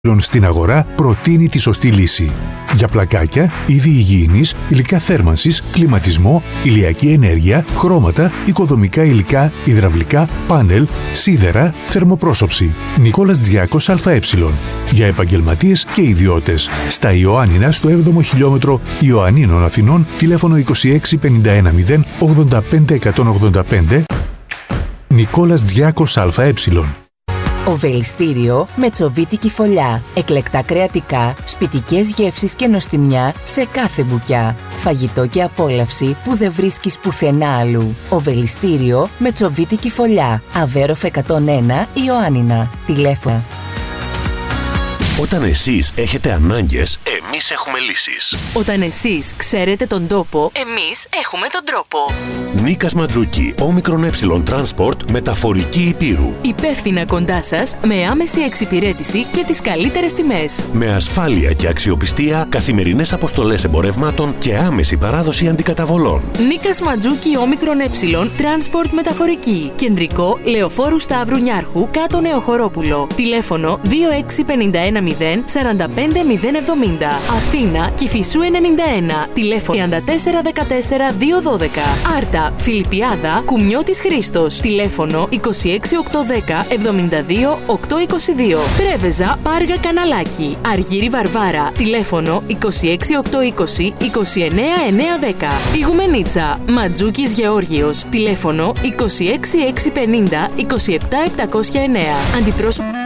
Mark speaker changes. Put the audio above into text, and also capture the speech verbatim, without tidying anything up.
Speaker 1: στην αγορά προτείνει τη σωστή λύση. Για πλακάκια, είδη υγιεινής, υλικά θέρμανσης, κλιματισμό, ηλιακή ενέργεια, χρώματα, οικοδομικά υλικά, υδραυλικά, πάνελ, σίδερα, θερμοπρόσωψη. Νικόλας Τζιάκος ΑΕ. Για επαγγελματίες και ιδιώτες. Στα Ιωάννινα, στο έβδομο χιλιόμετρο Ιωαννίνων Αθηνών, τηλέφωνο είκοσι έξι πενήντα ένα μηδέν ογδόντα πέντε εκατόν ογδόντα πέντε. Νικόλας Τζιάκος ΑΕ.
Speaker 2: Οβελιστήριο με τσοβίτικη φωλιά. Εκλεκτά κρεατικά, σπιτικές γεύσεις και νοστιμιά σε κάθε μπουκιά. Φαγητό και απόλαυση που δεν βρίσκεις πουθενά αλλού. Οβελιστήριο με τσοβίτικη φωλιά. Αβέροφ εκατόν ένα Ιωάννινα. Τηλέφωνα.
Speaker 3: Όταν εσείς έχετε ανάγκες, εμείς έχουμε λύσεις.
Speaker 4: Όταν εσείς ξέρετε τον τόπο, εμείς έχουμε τον τρόπο.
Speaker 3: Νίκας Ματζούκη, όμικρον ε Transport, μεταφορική Υπήρου.
Speaker 4: Υπεύθυνα κοντά σας, με άμεση εξυπηρέτηση και τις καλύτερες τιμές.
Speaker 3: Με ασφάλεια και αξιοπιστία, καθημερινές αποστολές εμπορευμάτων και άμεση παράδοση αντικαταβολών.
Speaker 4: Νίκας Ματζούκη, όμικρον ε Transport, μεταφορική. Κεντρικό, Λεωφόρου Σταύρου Νιάρχου, κάτω Νεοχορόπουλο. Τηλέφωνο δύο έξι πενήντα ένα μηδέν σαράντα πέντε μηδέν εβδομήντα. Αθήνα, Κηφισού ενενήντα ένα. Τηλέφωνο τριάντα τέσσερα δεκατέσσερα δύο δώδεκα. Άρτα, Φιλιππιάδα, Κουμιώτης Χρήστος. Τηλέφωνο είκοσι έξι οκτακόσια δέκα εβδομήντα δύο οκτακόσια είκοσι δύο. Πρέβεζα, Πάργα Καναλάκι. Αργύρι Βαρβάρα. Τηλέφωνο είκοσι έξι οκτακόσια είκοσι είκοσι εννέα εννιακόσια δέκα. Ιγουμενίτσα, Ματζούκης Γεώργιος. Τηλέφωνο είκοσι έξι εξακόσια πενήντα είκοσι επτά επτακόσια εννέα. Αντιπρόσωπο